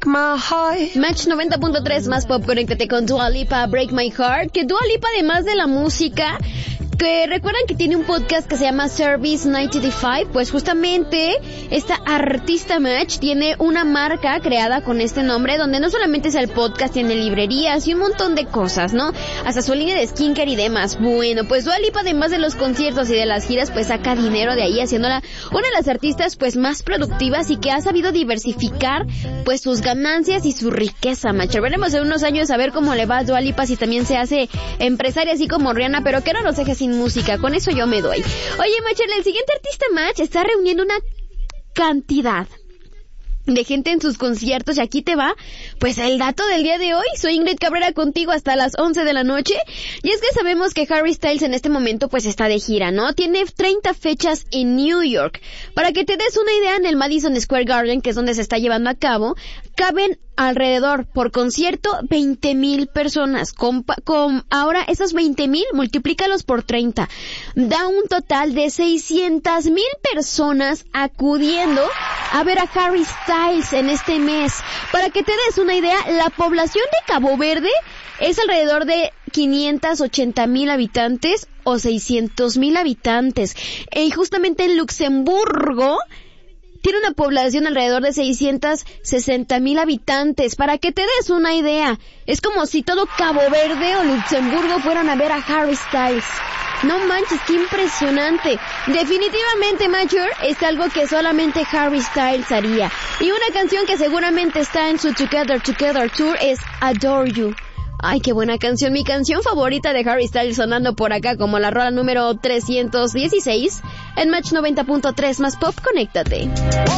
my heart. Match 90.3 más pop, conéctate con Dua Lipa, Break My Heart. Que Dua Lipa, además de la música, que recuerdan que tiene un podcast que se llama Service 95, pues justamente esta artista Match tiene una marca creada con este nombre, donde no solamente es el podcast, tiene librerías y un montón de cosas, ¿no? Hasta su línea de skincare y demás. Bueno, pues Dua Lipa, además de los conciertos y de las giras, pues saca dinero de ahí, haciéndola una de las artistas pues más productivas y que ha sabido diversificar pues sus ganancias y su riqueza, Match. Veremos en unos años a ver cómo le va a Dua Lipa, si también se hace empresaria así como Rihanna, pero que no nos deje sin música, con eso yo me doy. Oye, Match, el siguiente artista Match está reuniendo una cantidad de gente en sus conciertos y aquí te va pues el dato del día de hoy. Soy Ingrid Cabrera contigo hasta las 11 de la noche y es que sabemos que Harry Styles en este momento pues está de gira, ¿no? Tiene 30 fechas en New York. Para que te des una idea, en el Madison Square Garden, que es donde se está llevando a cabo, caben alrededor por concierto 20,000 personas. Ahora esos 20,000 multiplícalos por 30. Da un total de 600,000 personas acudiendo a ver a Harry Styles en este mes. Para que te des una idea, la población de Cabo Verde es alrededor de 580,000 habitantes o 600,000 habitantes. Y justamente en Luxemburgo tiene una población alrededor de 660,000 habitantes. Para que te des una idea, es como si todo Cabo Verde o Luxemburgo fueran a ver a Harry Styles. No manches, qué impresionante. Definitivamente, Major, es algo que solamente Harry Styles haría. Y una canción que seguramente está en su Together Tour es Adore You. Ay, qué buena canción. Mi canción favorita de Harry Styles sonando por acá como la rola número 316 en Match 90.3 más pop. Conéctate.